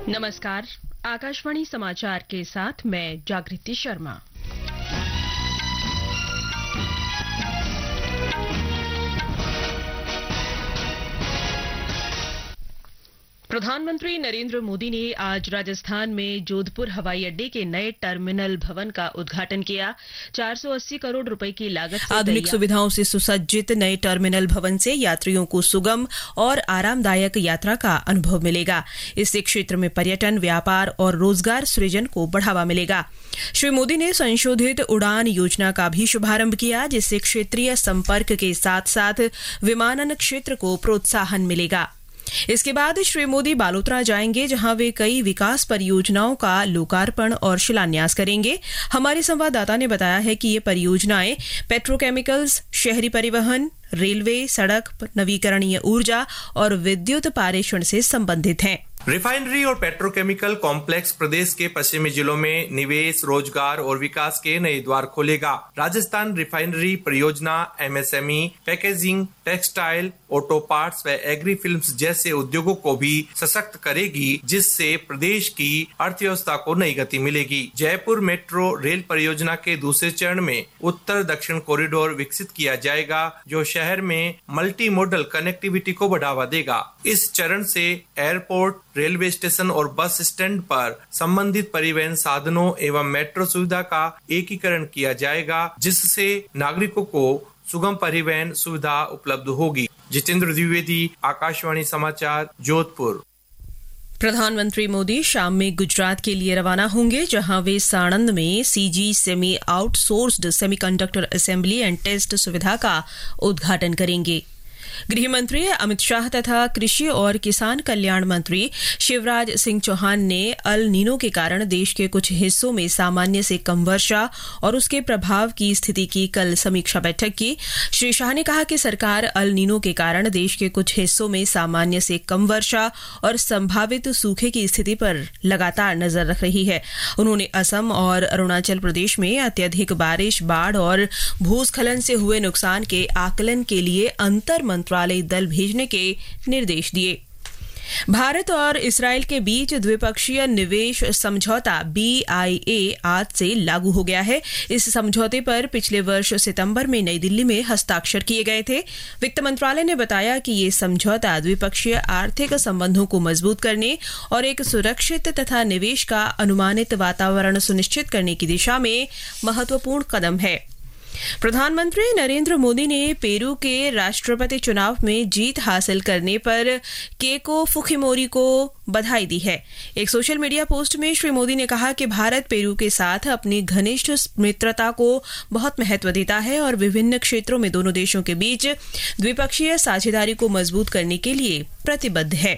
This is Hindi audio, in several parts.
नमस्कार, आकाशवाणी समाचार के साथ मैं जागृति शर्मा। प्रधानमंत्री नरेंद्र मोदी ने आज राजस्थान में जोधपुर हवाई अड्डे के नए टर्मिनल भवन का उद्घाटन किया। 480 करोड़ रुपए की लागत से आधुनिक सुविधाओं से सुसज्जित नए टर्मिनल भवन से यात्रियों को सुगम और आरामदायक यात्रा का अनुभव मिलेगा। इससे क्षेत्र में पर्यटन, व्यापार और रोजगार सृजन को बढ़ावा मिलेगा। श्री मोदी ने संशोधित उड़ान योजना का भी शुभारंभ किया, जिससे क्षेत्रीय संपर्क के साथ साथ विमानन क्षेत्र को प्रोत्साहन मिलेगा। इसके बाद श्री मोदी बालोतरा जाएंगे, जहां वे कई विकास परियोजनाओं का लोकार्पण और शिलान्यास करेंगे। हमारे संवाददाता ने बताया है कि ये परियोजनाएं पेट्रोकेमिकल्स, शहरी परिवहन, रेलवे, सड़क, नवीकरणीय ऊर्जा और विद्युत पारेषण से संबंधित हैं। रिफाइनरी और पेट्रोकेमिकल कॉम्प्लेक्स प्रदेश के पश्चिमी जिलों में निवेश, रोजगार और विकास के नए द्वार खोलेगा। राजस्थान रिफाइनरी परियोजना MSME, packaging, textile, auto parts व एग्री फिल्म्स जैसे उद्योगों को भी सशक्त करेगी, जिससे प्रदेश की अर्थव्यवस्था को नई गति मिलेगी। जयपुर मेट्रो रेल परियोजना के दूसरे चरण में उत्तर दक्षिण कॉरिडोर विकसित किया जाएगा, जो शहर में मल्टी मॉडल कनेक्टिविटी को बढ़ावा देगा। इस चरण से एयरपोर्ट, रेलवे स्टेशन और बस स्टैंड पर संबंधित परिवहन साधनों एवं मेट्रो सुविधा का एकीकरण किया जाएगा, जिससे नागरिकों को सुगम परिवहन सुविधा उपलब्ध होगी। जितेंद्र द्विवेदी, आकाशवाणी समाचार, जोधपुर। प्रधानमंत्री मोदी शाम में गुजरात के लिए रवाना होंगे, जहां वे साणंद में CG semi outsourced semiconductor assembly and test सुविधा का उद्घाटन करेंगे। गृह मंत्री अमित शाह तथा कृषि और किसान कल्याण मंत्री शिवराज सिंह चौहान ने अल नीनो के कारण देश के कुछ हिस्सों में सामान्य से कम वर्षा और उसके प्रभाव की स्थिति की कल समीक्षा बैठक की। श्री शाह ने कहा कि सरकार अल नीनो के कारण देश के कुछ हिस्सों में सामान्य से कम वर्षा और संभावित सूखे की स्थिति पर लगातार नजर रख रही है। उन्होंने असम और अरुणाचल प्रदेश में अत्यधिक बारिश, बाढ़ और भूस्खलन से हुए नुकसान के आकलन के लिए अंतर मंत्रालय दल भेजने के निर्देश दिए। भारत और इस्राएल के बीच द्विपक्षीय निवेश समझौता BIA आज से लागू हो गया है। इस समझौते पर पिछले वर्ष सितंबर में नई दिल्ली में हस्ताक्षर किए गए थे। वित्त मंत्रालय ने बताया कि ये समझौता द्विपक्षीय आर्थिक संबंधों को मजबूत करने और एक सुरक्षित तथा निवेश का अनुमानित वातावरण सुनिश्चित करने की दिशा में महत्वपूर्ण कदम है। प्रधानमंत्री नरेंद्र मोदी ने पेरू के राष्ट्रपति चुनाव में जीत हासिल करने पर केको फुजिमोरी को बधाई दी है। एक सोशल मीडिया पोस्ट में श्री मोदी ने कहा कि भारत पेरू के साथ अपनी घनिष्ठ मित्रता को बहुत महत्व देता है और विभिन्न क्षेत्रों में दोनों देशों के बीच द्विपक्षीय साझेदारी को मजबूत करने के लिए प्रतिबद्ध है।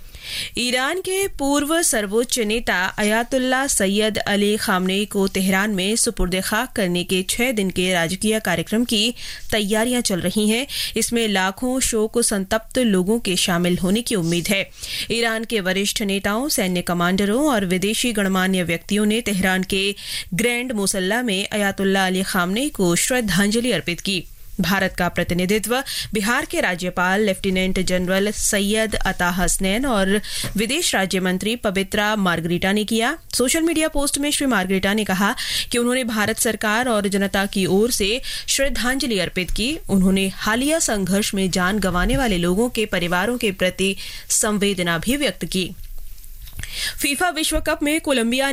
ईरान के पूर्व सर्वोच्च नेता अयातुल्ला सैयद अली खामनेई को तेहरान में सुपुर्द खाक करने के 6 दिन के राजकीय कार्यक्रम की तैयारियां चल रही हैं। इसमें लाखों शोक संतप्त लोगों के शामिल होने की उम्मीद है। ईरान के वरिष्ठ नेताओं, सैन्य कमांडरों और विदेशी गणमान्य व्यक्तियों ने तेहरान के ग्रैंड मुसल्ला में अयातुल्ला अली खामनेई को श्रद्धांजलि अर्पित की। भारत का प्रतिनिधित्व बिहार के राज्यपाल लेफ्टिनेंट जनरल सैयद अता हसनैन और विदेश राज्य मंत्री पवित्रा मार्गरीटा ने किया। सोशल मीडिया पोस्ट में श्री मार्गरीटा ने कहा कि उन्होंने भारत सरकार और जनता की ओर से श्रद्धांजलि अर्पित की। उन्होंने हालिया संघर्ष में जान गंवाने वाले लोगों के परिवारों के प्रति संवेदना भी व्यक्त की। फीफा विश्व कप में कोलंबिया